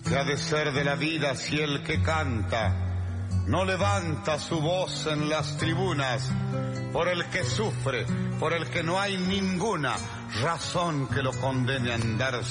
¿Qué ha de ser de la vida si el que canta no levanta su voz en las tribunas? Por el que sufre, por el que no hay ninguna razón que lo condene a andar